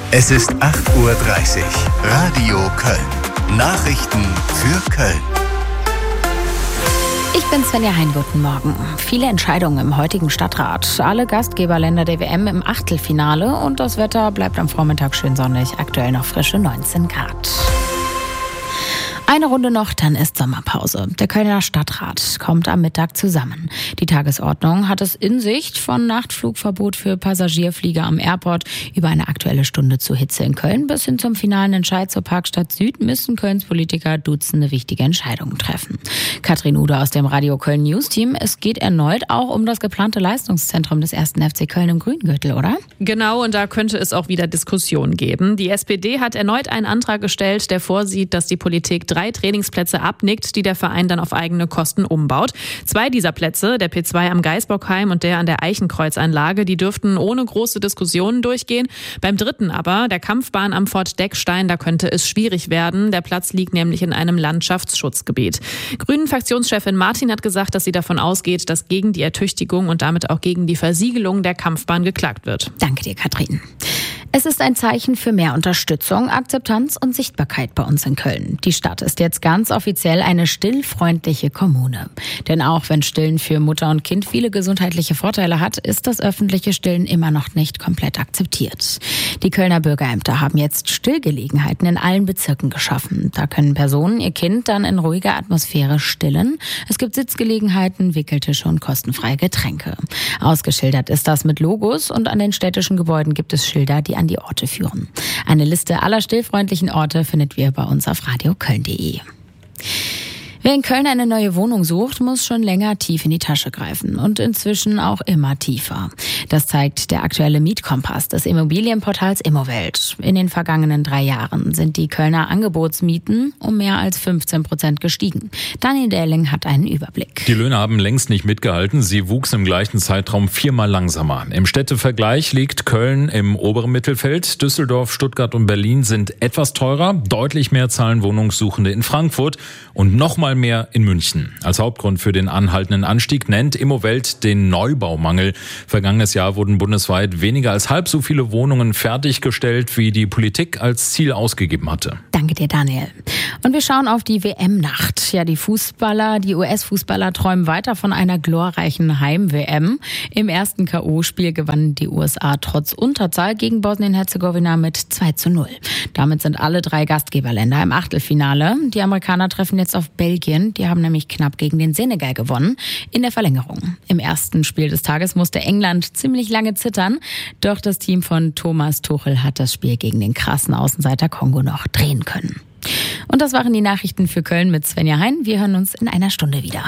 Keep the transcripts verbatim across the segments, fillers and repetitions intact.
Es ist acht Uhr dreißig. Radio Köln. Nachrichten für Köln. Ich bin Svenja Hein, guten Morgen. Viele Entscheidungen im heutigen Stadtrat. Alle Gastgeberländer der W M im Achtelfinale und das Wetter bleibt am Vormittag schön sonnig. Aktuell noch frische neunzehn Grad. Eine Runde noch, dann ist Sommerpause. Der Kölner Stadtrat kommt am Mittag zusammen. Die Tagesordnung hat es in sich, von Nachtflugverbot für Passagierflieger am Airport über eine aktuelle Stunde zur Hitze in Köln bis hin zum finalen Entscheid zur Parkstadt Süd müssen Kölns Politiker dutzende wichtige Entscheidungen treffen. Katrin Ude aus dem Radio Köln News Team. Es geht erneut auch um das geplante Leistungszentrum des ersten F C Köln im Grüngürtel, oder? Genau, und da könnte es auch wieder Diskussionen geben. Die S P D hat erneut einen Antrag gestellt, der vorsieht, dass die Politik drei Trainingsplätze abnickt, die der Verein dann auf eigene Kosten umbaut. Zwei dieser Plätze, der P zwei am Geisbockheim und der an der Eichenkreuzanlage, die dürften ohne große Diskussionen durchgehen. Beim dritten aber, der Kampfbahn am Fort Deckstein, da könnte es schwierig werden. Der Platz liegt nämlich in einem Landschaftsschutzgebiet. Grünen-Fraktionschefin Martin hat gesagt, dass sie davon ausgeht, dass gegen die Ertüchtigung und damit auch gegen die Versiegelung der Kampfbahn geklagt wird. Danke dir, Katrin. Es ist ein Zeichen für mehr Unterstützung, Akzeptanz und Sichtbarkeit bei uns in Köln. Die Stadt ist jetzt ganz offiziell eine stillfreundliche Kommune. Denn auch wenn Stillen für Mutter und Kind viele gesundheitliche Vorteile hat, ist das öffentliche Stillen immer noch nicht komplett akzeptiert. Die Kölner Bürgerämter haben jetzt Stillgelegenheiten in allen Bezirken geschaffen. Da können Personen ihr Kind dann in ruhiger Atmosphäre stillen. Es gibt Sitzgelegenheiten, Wickeltische und kostenfreie Getränke. Ausgeschildert ist das mit Logos und an den städtischen Gebäuden gibt es Schilder, die an die Orte führen. Eine Liste aller stillfreundlichen Orte findet ihr bei uns auf radio köln punkt de. Wer in Köln eine neue Wohnung sucht, muss schon länger tief in die Tasche greifen und inzwischen auch immer tiefer. Das zeigt der aktuelle Mietkompass des Immobilienportals Immowelt. In den vergangenen drei Jahren sind die Kölner Angebotsmieten um mehr als fünfzehn Prozent gestiegen. Daniel Dähling hat einen Überblick. Die Löhne haben längst nicht mitgehalten. Sie wuchsen im gleichen Zeitraum viermal langsamer. Im Städtevergleich liegt Köln im oberen Mittelfeld. Düsseldorf, Stuttgart und Berlin sind etwas teurer. Deutlich mehr zahlen Wohnungssuchende in Frankfurt und nochmal mehr in München. Als Hauptgrund für den anhaltenden Anstieg nennt Immowelt den Neubaumangel. Vergangenes Jahr wurden bundesweit weniger als halb so viele Wohnungen fertiggestellt, wie die Politik als Ziel ausgegeben hatte. Danke dir, Daniel. Und wir schauen auf die W M-Nacht. Ja, die Fußballer, die U S-Fußballer träumen weiter von einer glorreichen Heim-W M. Im ersten K O-Spiel gewannen die U S A trotz Unterzahl gegen Bosnien-Herzegowina mit zwei zu null. Damit sind alle drei Gastgeberländer im Achtelfinale. Die Amerikaner treffen jetzt auf Belgien. Die haben nämlich knapp gegen den Senegal gewonnen in der Verlängerung. Im ersten Spiel des Tages musste England ziemlich lange zittern. Doch das Team von Thomas Tuchel hat das Spiel gegen den krassen Außenseiter Kongo noch drehen können. Und das waren die Nachrichten für Köln mit Svenja Hein. Wir hören uns in einer Stunde wieder.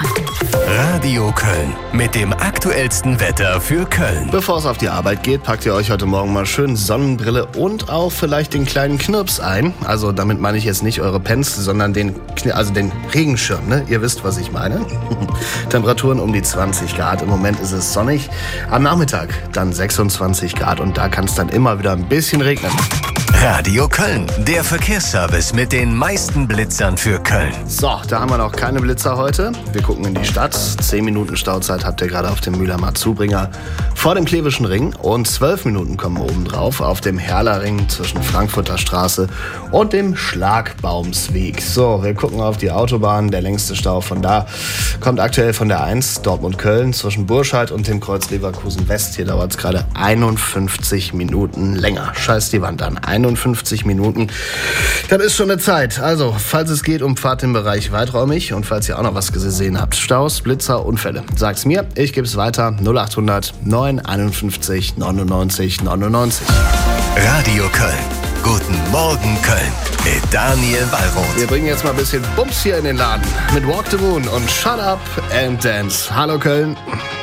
Radio Köln mit dem aktuellsten Wetter für Köln. Bevor es auf die Arbeit geht, packt ihr euch heute Morgen mal schön Sonnenbrille und auch vielleicht den kleinen Knirps ein. Also damit meine ich jetzt nicht eure Pens, sondern den, also den Regenschirm, ne? Ihr wisst, was ich meine. Temperaturen um die zwanzig Grad. Im Moment ist es sonnig. Am Nachmittag dann sechsundzwanzig Grad und da kann es dann immer wieder ein bisschen regnen. Radio Köln, der Verkehrsservice mit den meisten Blitzern für Köln. So, da haben wir noch keine Blitzer heute. Wir gucken in die Stadt. Zehn Minuten Stauzeit habt ihr gerade auf dem Mühlheimer Zubringer vor dem Klevischen Ring. Und zwölf Minuten kommen oben drauf auf dem Herrlerring zwischen Frankfurter Straße und dem Schlagbaumsweg. So, wir gucken auf die Autobahn. Der längste Stau von da kommt aktuell von der eins Dortmund-Köln zwischen Burscheid und dem Kreuz Leverkusen West. Hier dauert es gerade einundfünfzig Minuten länger. Scheiß die Wand an. einundfünfzig Minuten. Das ist schon eine Zeit. Also, falls es geht, umfahrt den Bereich weiträumig und falls ihr auch noch was gesehen habt, Staus, Blitzer, Unfälle, sagt's mir. Ich gebe es weiter. null achthundert neun einundfünfzig neunundneunzig neunundneunzig. Radio Köln. Guten Morgen Köln mit Daniel Wallroth. Wir bringen jetzt mal ein bisschen Bums hier in den Laden mit Walk the Moon und Shut Up and Dance. Hallo Köln.